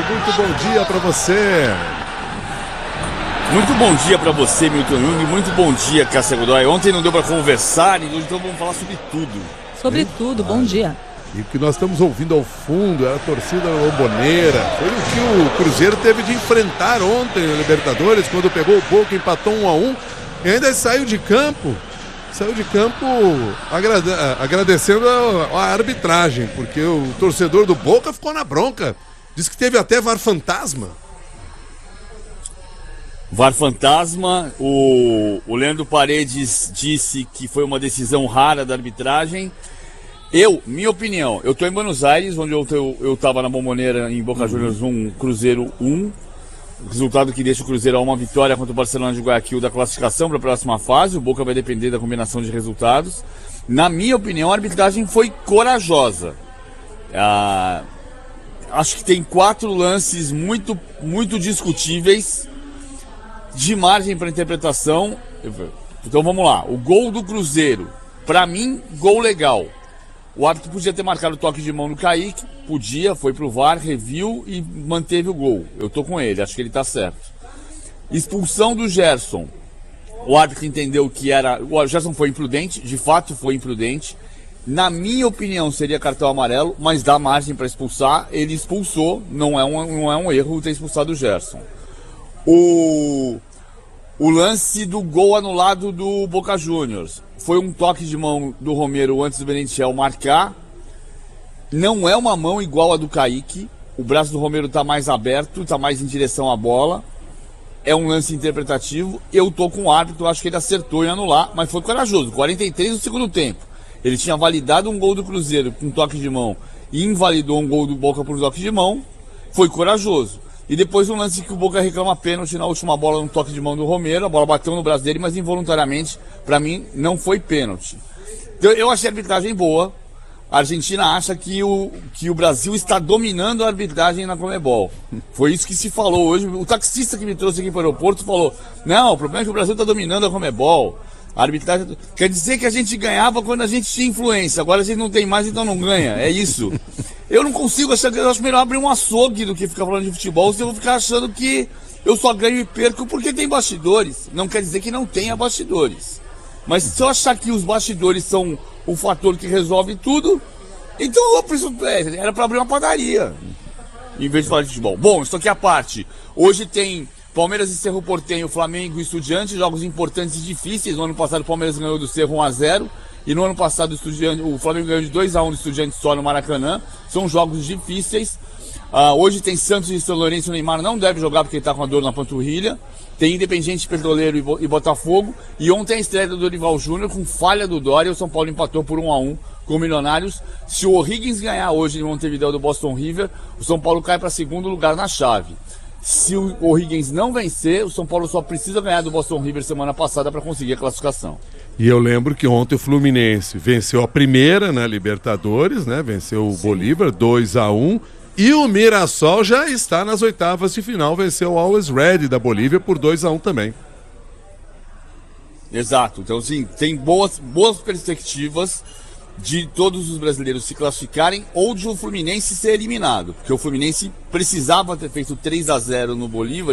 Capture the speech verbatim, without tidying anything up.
muito bom dia para você. Muito bom dia para você, Milton Jung. Muito bom dia, Cássia Godoy. Ontem não deu para conversar, então vamos falar sobre tudo. Sobre Sim? tudo, bom ah, dia. E o que nós estamos ouvindo ao fundo é a torcida lomboneira. Foi o que o Cruzeiro teve de enfrentar ontem na Libertadores, quando pegou o Boca, empatou um a um e ainda saiu de campo. Saiu de campo agrade- agradecendo a, a arbitragem, porque o torcedor do Boca ficou na bronca. Diz que teve até V A R fantasma. V A R fantasma, o, o Leandro Paredes disse que foi uma decisão rara da arbitragem. Eu, minha opinião, eu tô em Buenos Aires, onde eu, eu, eu tava na Bombonera em Boca Juniors um, Cruzeiro um. Resultado que deixa o Cruzeiro a uma vitória contra o Barcelona de Guayaquil da classificação para a próxima fase. O Boca vai depender da combinação de resultados. Na minha opinião, a arbitragem foi corajosa. Ah, acho que tem quatro lances muito, muito discutíveis, de margem para interpretação. Então vamos lá. O gol do Cruzeiro, para mim, gol legal. O árbitro podia ter marcado o toque de mão no Kaique, podia, foi pro V A R, reviu e manteve o gol. Eu tô com ele, acho que ele tá certo. Expulsão do Gerson. O árbitro entendeu que era... O Gerson foi imprudente, de fato foi imprudente. Na minha opinião, seria cartão amarelo, mas dá margem para expulsar. Ele expulsou, não é um, não é um erro ter expulsado o Gerson. O... O lance do gol anulado do Boca Juniors foi um toque de mão do Romero antes do Merentiel marcar. Não é uma mão igual a do Kaique. O braço do Romero está mais aberto, está mais em direção à bola. É um lance interpretativo. Eu tô com o árbitro, acho que ele acertou em anular, mas foi corajoso. quarenta e três do segundo tempo. Ele tinha validado um gol do Cruzeiro com toque de mão e invalidou um gol do Boca por toque de mão. Foi corajoso. E depois um lance que o Boca reclama pênalti na última bola, no toque de mão do Romero. A bola bateu no braço dele, mas involuntariamente, para mim, não foi pênalti. Então, eu achei a arbitragem boa. A Argentina acha que o, que o Brasil está dominando a arbitragem na Conmebol. Foi isso que se falou hoje. O taxista que me trouxe aqui para o aeroporto falou: não, o problema é que o Brasil está dominando a Conmebol. A arbitragem quer dizer que a gente ganhava quando a gente tinha influência. Agora a gente não tem mais, então não ganha. É isso. Eu não consigo achar que eu acho melhor abrir um açougue do que ficar falando de futebol, se eu vou ficar achando que eu só ganho e perco porque tem bastidores. Não quer dizer que não tenha bastidores. Mas se eu achar que os bastidores são o fator que resolve tudo, então eu preciso, é, era para abrir uma padaria em vez de falar de futebol. Bom, isso aqui é a parte. Hoje tem Palmeiras e Cerro Porteño, Flamengo e Estudiantes, jogos importantes e difíceis. No ano passado o Palmeiras ganhou do Cerro um a zero. E no ano passado o, Estudiante, o Flamengo ganhou de dois a um do Estudiantes só no Maracanã. São jogos difíceis. Uh, hoje tem Santos e São Lourenço. O Neymar não deve jogar porque ele está com a dor na panturrilha. Tem Independiente, Petroleiro e, Bo- e Botafogo. E ontem a estreia do Dorival Júnior com falha do Dória. O São Paulo empatou por um a um com o Milionários. Se o O'Higgins ganhar hoje em Montevidéu do Boston River, o São Paulo cai para segundo lugar na chave. Se o O'Higgins não vencer, o São Paulo só precisa ganhar do Boston River semana passada para conseguir a classificação. E eu lembro que ontem o Fluminense venceu a primeira, né, Libertadores, né, venceu o Sim. Bolívar dois a um, e o Mirassol já está nas oitavas de final, venceu o Always Ready da Bolívia por dois a um também. Exato, então sim, tem boas, boas perspectivas de todos os brasileiros se classificarem ou de o Fluminense ser eliminado, porque o Fluminense precisava ter feito três a zero no Bolívar